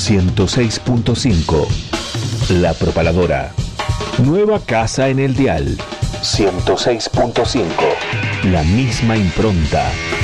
106.5. La Propaladora. Nueva casa en el dial. 106.5. La misma impronta.